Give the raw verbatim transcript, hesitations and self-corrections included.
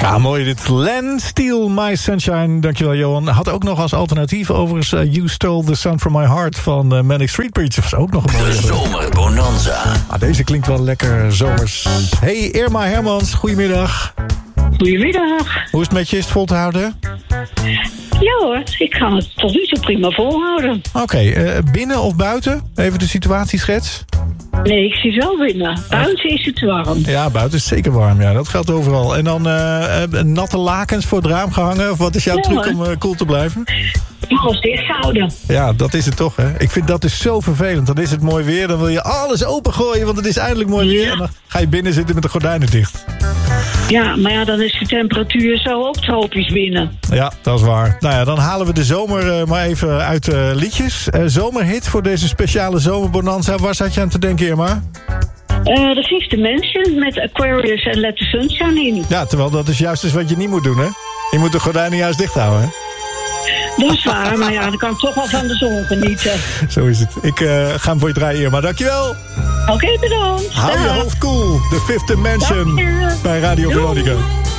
Ja, mooi dit. Len, Steal My Sunshine. Dankjewel, Johan. Had ook nog als alternatief overigens uh, You Stole the Sun From My Heart van uh, Manic Street Preachers. Ook nog een mooie. De Zomerbonanza. Ah, deze klinkt wel lekker zomers. Hey, Irma Hermans, goedemiddag. Goedemiddag. Hoe is het met je? Is het vol te houden? Ja hoor, ik ga het tot nu toe prima volhouden. Oké, okay, uh, binnen of buiten? Even de situatieschets. Nee, ik zit wel binnen. Buiten is het warm. Ja, buiten is zeker warm. Ja, dat geldt overal. En dan uh, uh, natte lakens voor het raam gehangen? Of wat is jouw ja, truc om uh, koel te blijven? Alles dicht houden. Ja, dat is het toch, hè? Ik vind dat dus zo vervelend. Dan is het mooi weer, dan wil je alles opengooien, want het is eindelijk mooi weer. Ja. En dan ga je binnen zitten met de gordijnen dicht. Ja, maar ja, dan is de temperatuur zo ook tropisch binnen. Ja, dat is waar. Nou ja, dan halen we de zomer uh, maar even uit uh, liedjes. Uh, zomerhit voor deze speciale zomerbonanza. Waar zat je aan te denken, Irma? Uh, de Fifth Dimension met Aquarius en Let the Sunshine in. Ja, terwijl dat is juist eens wat je niet moet doen, hè? Je moet de gordijnen juist dicht houden, hè? Dat is waar, maar ja, dan kan ik toch wel van de zon genieten. Zo is het. Ik uh, ga hem voor je draaien, Irma. Dankjewel. Oké, okay, bedankt. Hou je hoofd koel. The Fifth Dimension bij Radio Veronica.